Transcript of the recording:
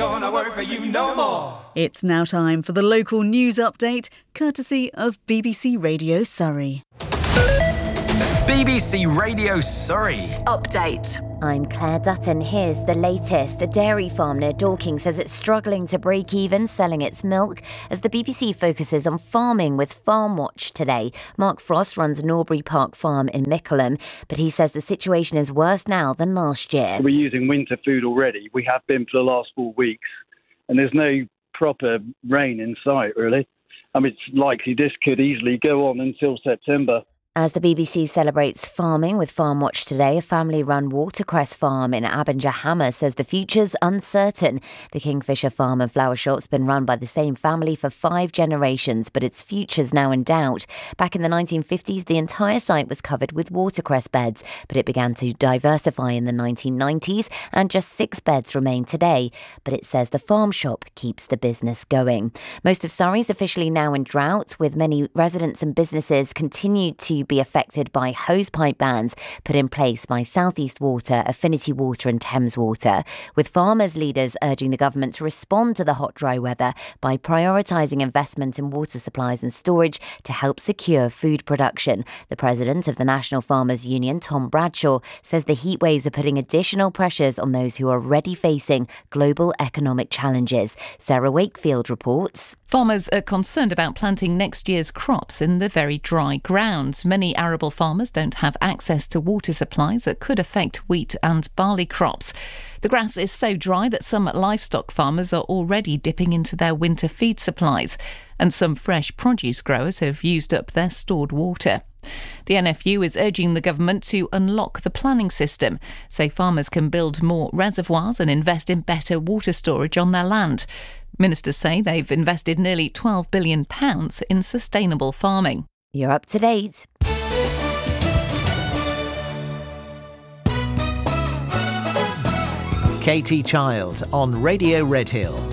gonna work for you no more. It's now time for the local news update, courtesy of BBC Radio Surrey. BBC Radio Surrey. Update. I'm Claire Dutton. Here's the latest. The dairy farm near Dorking says it's struggling to break even selling its milk as the BBC focuses on farming with Farm Watch today. Mark Frost runs Norbury Park Farm in Mickleham, but he says the situation is worse now than last year. We're using winter food already. We have been for the last 4 weeks, and there's no proper rain in sight, really. I mean, it's likely this could easily go on until September. As the BBC celebrates farming with Farm Watch today, a family-run watercress farm in Abinger Hammer says the future's uncertain. The Kingfisher farm and flower shop's been run by the same family for 5 generations, but its future's now in doubt. Back in the 1950s, the entire site was covered with watercress beds, but it began to diversify in the 1990s, and just 6 beds remain today. But it says the farm shop keeps the business going. Most of Surrey's officially now in drought, with many residents and businesses continue to be affected by hosepipe bans put in place by South East Water, Affinity Water and Thames Water, with farmers' leaders urging the government to respond to the hot, dry weather by prioritising investment in water supplies and storage to help secure food production. The president of the National Farmers Union, Tom Bradshaw, says the heat waves are putting additional pressures on those who are already facing global economic challenges. Sarah Wakefield reports. Farmers are concerned about planting next year's crops in the very dry ground. Many arable farmers don't have access to water supplies that could affect wheat and barley crops. The grass is so dry that some livestock farmers are already dipping into their winter feed supplies, and some fresh produce growers have used up their stored water. The NFU is urging the government to unlock the planning system so farmers can build more reservoirs and invest in better water storage on their land. Ministers say they've invested nearly £12 billion in sustainable farming. You're up to date. Katie Child on Radio Redhill.